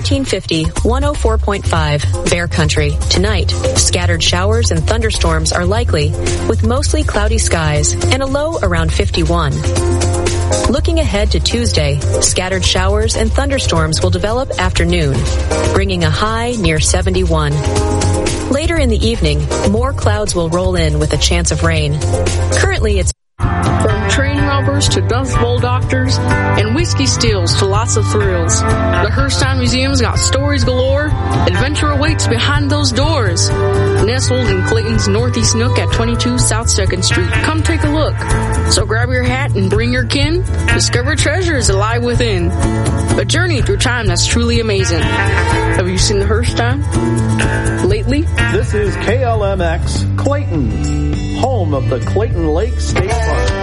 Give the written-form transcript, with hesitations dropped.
1450, 104.5, Bear Country. Tonight, scattered showers and thunderstorms are likely, with mostly cloudy skies and a low around 51. Looking ahead to Tuesday, scattered showers and thunderstorms will develop after noon, bringing a high near 71. Later in the evening, more clouds will roll in with a chance of rain. Currently, it's from train robbers to Dust Bowl doctors and whiskey stills to lots of thrills. The Hearthstone Museum's got stories galore. Adventure awaits behind those doors. Nestled in Clayton's Northeast Nook at 22 South 2nd Street. Come take a look. So grab your hat and bring your kin. Discover treasures alive within. A journey through time that's truly amazing. Have you seen the Hearthstone lately? This is KLMX Clayton, home of the Clayton Lake State Park.